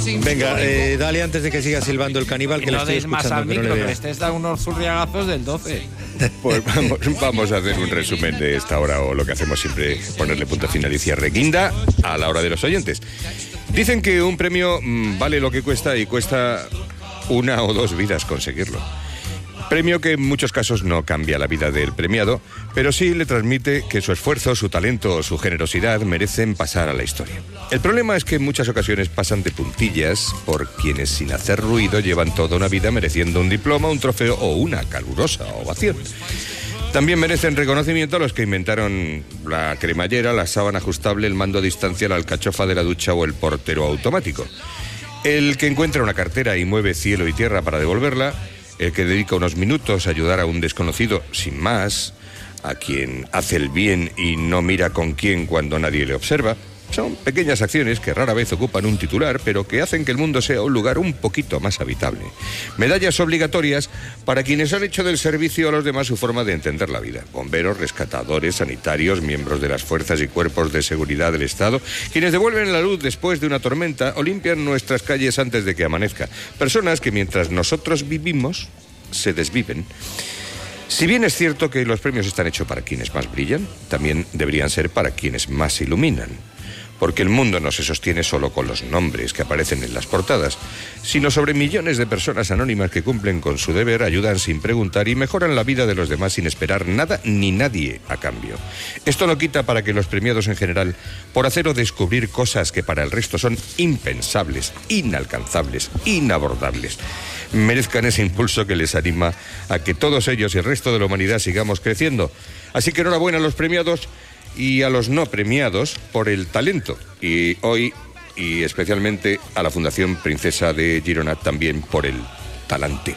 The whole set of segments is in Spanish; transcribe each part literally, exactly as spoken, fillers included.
Venga, eh, dale antes de que siga silbando el caníbal, que no le estoy des más escuchando. al Que no micro, le que vea. le estés dando unos zurriagazos del doce. Pues vamos, vamos a hacer un resumen de esta hora, o lo que hacemos siempre, ponerle punto final y cierre guinda a la hora de los oyentes. Dicen que un premio mmm, vale lo que cuesta y cuesta una o dos vidas conseguirlo. Premio que en muchos casos no cambia la vida del premiado, pero sí le transmite que su esfuerzo, su talento o su generosidad merecen pasar a la historia. El problema es que en muchas ocasiones pasan de puntillas por quienes sin hacer ruido llevan toda una vida mereciendo un diploma, un trofeo o una calurosa ovación. También merecen reconocimiento a los que inventaron la cremallera, la sábana ajustable, el mando a distancia, la alcachofa de la ducha o el portero automático. El que encuentra una cartera y mueve cielo y tierra para devolverla, el que dedica unos minutos a ayudar a un desconocido sin más, a quien hace el bien y no mira con quién cuando nadie le observa. Son pequeñas acciones que rara vez ocupan un titular, pero que hacen que el mundo sea un lugar un poquito más habitable. Medallas obligatorias para quienes han hecho del servicio a los demás su forma de entender la vida. Bomberos, rescatadores, sanitarios, miembros de las fuerzas y cuerpos de seguridad del Estado, quienes devuelven la luz después de una tormenta o limpian nuestras calles antes de que amanezca. Personas que mientras nosotros vivimos, se desviven. Si bien es cierto que los premios están hechos para quienes más brillan, también deberían ser para quienes más se iluminan. Porque el mundo no se sostiene solo con los nombres que aparecen en las portadas, sino sobre millones de personas anónimas que cumplen con su deber, ayudan sin preguntar y mejoran la vida de los demás sin esperar nada ni nadie a cambio. Esto no quita para que los premiados en general, por hacer o descubrir cosas que para el resto son impensables, inalcanzables, inabordables, merezcan ese impulso que les anima a que todos ellos y el resto de la humanidad sigamos creciendo. Así que enhorabuena a los premiados y a los no premiados por el talento. Y hoy, y especialmente a la Fundación Princesa de Girona, también por el talante.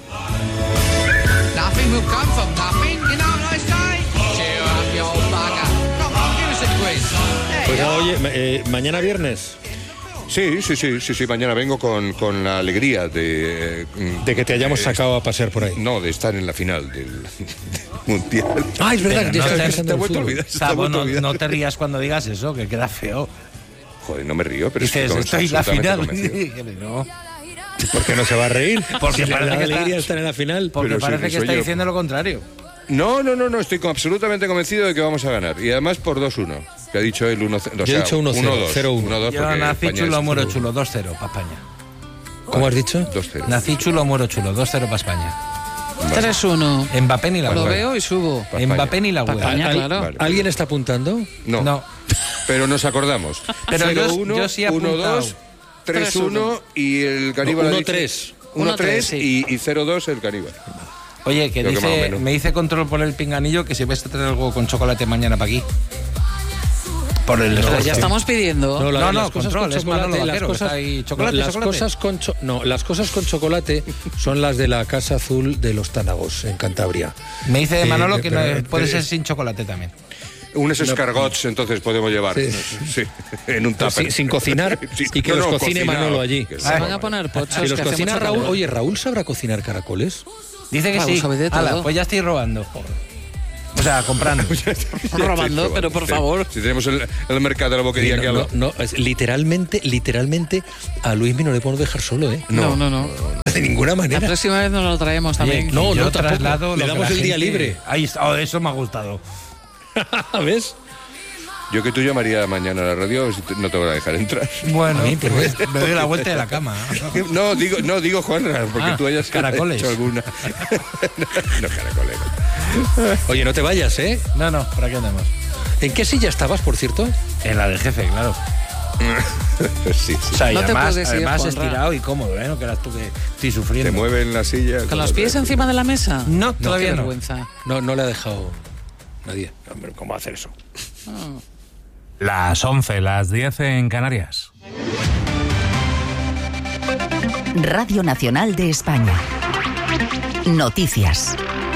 Pues oye, eh, mañana viernes. Sí, sí, sí, sí, sí, mañana vengo con, con la alegría de... De que te hayamos sacado a pasear por ahí. No, de estar en la final del, del Mundial. Ah, es verdad, que no ya te- estás te he pensando en vuelto a fútbol. olvidar. se te ha Sabo, vuelto a no, olvidar. no te rías cuando digas eso, que queda feo. Joder, no me río, pero Dices, es que estoy en la final. convencido. No, ¿Por qué no se va a reír? Porque Si le parece da que está- alegría estar en la final. porque Pero si parece que soy está yo. diciendo lo contrario. No, no, no, no, estoy con- absolutamente convencido de que vamos a ganar. Y además por dos uno, que ha dicho él uno cero. Yo he dicho uno cero, cero uno. Yo nací chulo, muero chulo, dos cero para España. ¿Cómo has dicho? dos cero. Nací chulo, muero chulo, dos cero para España. tres uno. Mbappé ni la Lo web. veo y subo. Pa' España. Mbappé ni la Pa' web. España, ¿Al- claro. Vale. ¿Alguien está apuntando? No, No. pero nos acordamos. Pero cero yo- uno, yo sí he uno apuntado. dos, tres uno y el caníbal No, ha uno dicho- tres. uno tres sí. y, y cero dos el caníbal. Oye, que Creo que más o dice, menos. me dice control por el pinganillo que si ves a traer algo con chocolate mañana para aquí. Por el Pero esfuerzo. ya estamos pidiendo. No, la- no, las cosas control, con es Manolo chocolate, las Vaquero, que cosas, está ahí. Chocolate, no, las chocolate. cosas con cho- no, las cosas con chocolate son las de la Casa Azul de los Tánagos en Cantabria. Me dice Eh, Manolo que no- pero- puede pero- ser sin chocolate también. Unos escargots entonces podemos llevar. Sí. Sí, en un Pero tupper. sin, sin cocinar Sí, y que no, los no, cocine cocinado. Manolo allí. Que Se van a poner pochos. Si los que hace cocina mucho Raúl, calor. oye, Raúl sabrá cocinar caracoles. Dice que Raúl sí. sabe de Ala, todo. pues ya estoy robando. O sea, comprando. Robando, pero por Sí. favor. Si tenemos el, el mercado de la boquería no, que no, habla. no, es literalmente, literalmente a Luismi no le podemos dejar solo, ¿eh? No, no, no. De ninguna La manera. próxima vez nos lo traemos también. Oye, No, yo no, tampoco. traslado Le lo que damos la el día gente- libre. Ahí está. Oh, eso me ha gustado. ¿Ves? Yo que tú llamaría mañana a la radio si te- no te van a dejar entrar. Bueno, A mí, pero- pues me doy la vuelta de la cama. No, digo, no, digo Juan, porque Ah, tú hayas caracoles. hecho alguna. No, caracoles. Oye, no te vayas, ¿eh? No, no, por aquí andamos. ¿En qué silla estabas, por cierto? En la del jefe, claro. Sí, sí. O sea, y No te además, puedes ir, además Juanra. estirado y cómodo, ¿eh? No creas tú que estoy sufriendo. Te mueven la silla. ¿Con los pies encima de la mesa? No, todavía Qué no. vergüenza. No, no le ha dejado nadie. Hombre, ¿cómo hacer eso? Ah. Las once, las diez en Canarias. Radio Nacional de España. Noticias.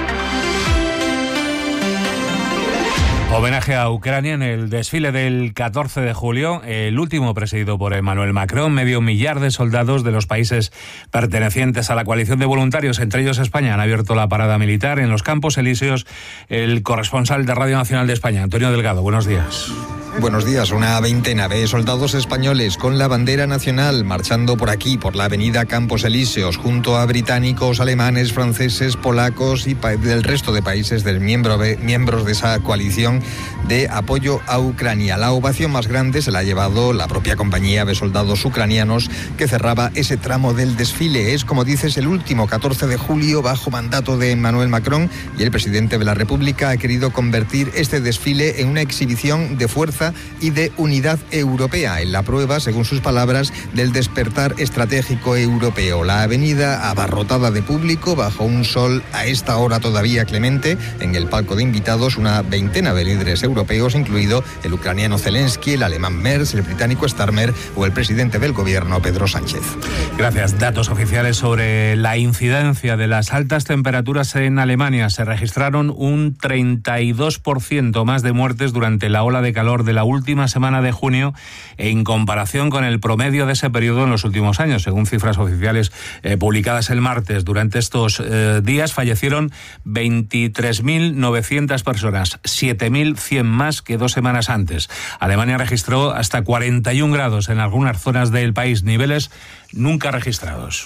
Homenaje a Ucrania en el desfile del catorce de julio, el último presidido por Emmanuel Macron. Medio millar de soldados de los países pertenecientes a la coalición de voluntarios, entre ellos España, han abierto la parada militar en los Campos Elíseos. El corresponsal de Radio Nacional de España, Antonio Delgado, buenos días. Buenos días. Una veintena de soldados españoles con la bandera nacional marchando por aquí, por la avenida Campos Elíseos, junto a británicos, alemanes, franceses, polacos y pa- del resto de países del miembro de, miembros de esa coalición de apoyo a Ucrania. La ovación más grande se la ha llevado la propia compañía de soldados ucranianos que cerraba ese tramo del desfile. Es, como dices, el último catorce de julio bajo mandato de Emmanuel Macron, y el presidente de la República ha querido convertir este desfile en una exhibición de fuerza y de unidad europea, en la prueba, según sus palabras, del despertar estratégico europeo. La avenida abarrotada de público bajo un sol a esta hora todavía clemente. En el palco de invitados una veintena de líderes europeos, incluido el ucraniano Zelensky, el alemán Merz, el británico Starmer o el presidente del gobierno Pedro Sánchez. Gracias. Datos oficiales sobre la incidencia de las altas temperaturas en Alemania. Se registraron un treinta y dos por ciento más de muertes durante la ola de calor de la última semana de junio en comparación con el promedio de ese periodo en los últimos años. Según cifras oficiales eh, publicadas el martes, durante estos eh, días fallecieron veintitrés mil novecientas personas, siete mil cien más que dos semanas antes. Alemania registró hasta cuarenta y un grados en algunas zonas del país, niveles nunca registrados.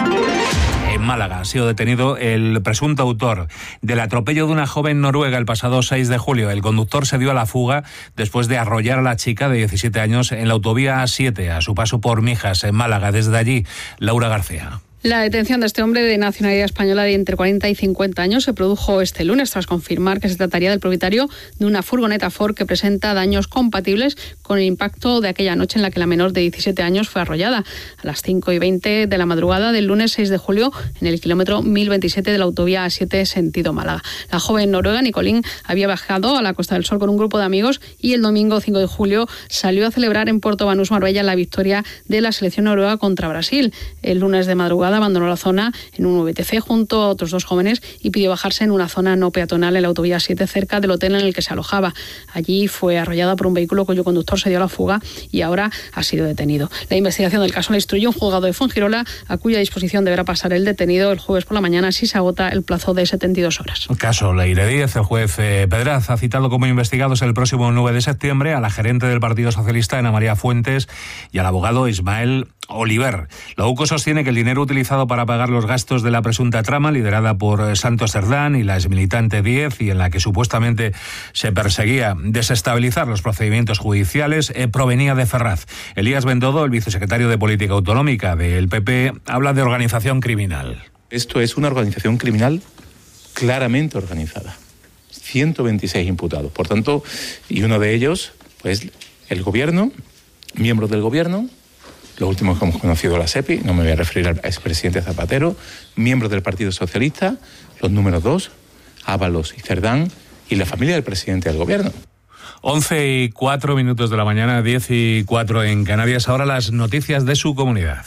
En Málaga ha sido detenido el presunto autor del atropello de una joven noruega el pasado seis de julio. El conductor se dio a la fuga después de arrollar a la chica de diecisiete años en la autovía A siete a su paso por Mijas, en Málaga. Desde allí, Laura García. La detención de este hombre de nacionalidad española de entre cuarenta y cincuenta años se produjo este lunes tras confirmar que se trataría del propietario de una furgoneta Ford que presenta daños compatibles con el impacto de aquella noche en la que la menor de diecisiete años fue arrollada a las cinco y veinte de la madrugada del lunes seis de julio en el kilómetro mil veintisiete de la autovía A siete sentido Málaga. La joven noruega Nicolín había bajado a la Costa del Sol con un grupo de amigos y el domingo cinco de julio salió a celebrar en Puerto Banús, Marbella, la victoria de la selección noruega contra Brasil. El lunes de madrugada abandonó la zona en un V T C junto a otros dos jóvenes y pidió bajarse en una zona no peatonal en la autovía siete cerca del hotel en el que se alojaba. Allí fue arrollada por un vehículo cuyo conductor se dio a la fuga y ahora ha sido detenido. La investigación del caso la instruyó un juzgado de Fuengirola, a cuya disposición deberá pasar el detenido el jueves por la mañana si se agota el plazo de setenta y dos horas. Caso Leire Díez. El juez eh, Pedraz ha citado como investigados el próximo nueve de septiembre a la gerente del Partido Socialista, Ana María Fuentes, y al abogado Ismael Oliver. La U C O sostiene que el dinero utilizado para pagar los gastos de la presunta trama liderada por Santos Cerdán y la exmilitante Díez, y en la que supuestamente se perseguía desestabilizar los procedimientos judiciales, eh, provenía de Ferraz. Elías Bendodo, el vicesecretario de Política Autonómica del P P, habla de organización criminal. Esto es una organización criminal claramente organizada. ciento veintiséis imputados. Por tanto, y uno de ellos, pues el gobierno, miembros del gobierno, los últimos que hemos conocido, la SEPI, no me voy a referir al expresidente Zapatero, miembros del Partido Socialista, los números dos, Ábalos y Cerdán, y la familia del presidente del gobierno. once y cuatro minutos de la mañana, diez y cuatro en Canarias. Ahora las noticias de su comunidad.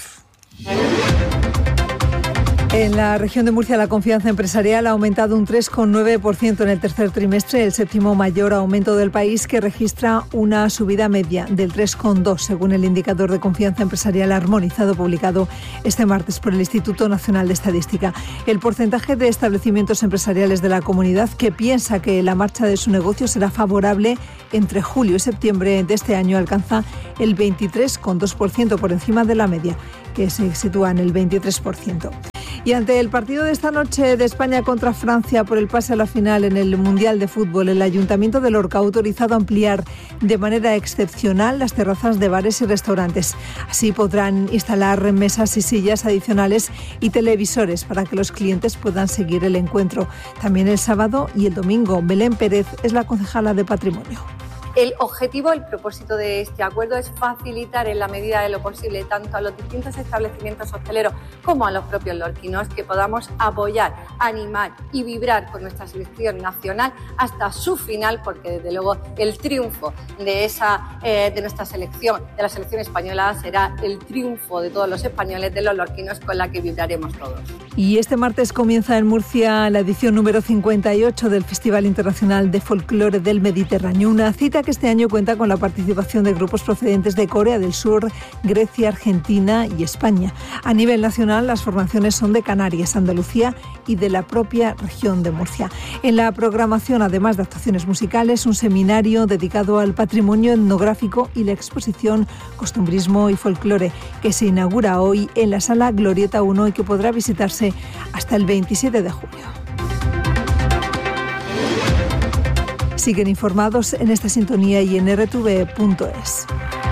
En la región de Murcia, la confianza empresarial ha aumentado un tres coma nueve por ciento en el tercer trimestre, el séptimo mayor aumento del país, que registra una subida media del tres coma dos, según el indicador de confianza empresarial armonizado publicado este martes por el Instituto Nacional de Estadística. El porcentaje de establecimientos empresariales de la comunidad que piensa que la marcha de su negocio será favorable entre julio y septiembre de este año alcanza el veintitrés coma dos por ciento, por encima de la media, que se sitúa en el veintitrés por ciento. Y ante el partido de esta noche de España contra Francia por el pase a la final en el Mundial de Fútbol, el Ayuntamiento de Lorca ha autorizado ampliar de manera excepcional las terrazas de bares y restaurantes. Así podrán instalar mesas y sillas adicionales y televisores para que los clientes puedan seguir el encuentro. También el sábado y el domingo. Belén Pérez es la concejala de Patrimonio. El objetivo, el propósito de este acuerdo es facilitar en la medida de lo posible tanto a los distintos establecimientos hosteleros como a los propios lorquinos que podamos apoyar, animar y vibrar con nuestra selección nacional hasta su final, porque desde luego el triunfo de esa eh, de nuestra selección, de la selección española, será el triunfo de todos los españoles, de los lorquinos, con la que vibraremos todos. Y este martes comienza en Murcia la edición número cincuenta y ocho del Festival Internacional de Folclore del Mediterráneo, una cita que este año cuenta con la participación de grupos procedentes de Corea del Sur, Grecia, Argentina y España. A nivel nacional, las formaciones son de Canarias, Andalucía y de la propia región de Murcia. En la programación, además de actuaciones musicales, un seminario dedicado al patrimonio etnográfico y la exposición Costumbrismo y Folclore, que se inaugura hoy en la Sala Glorieta uno y que podrá visitarse hasta el veintisiete de julio. Siguen informados en esta sintonía y en r t v punto es.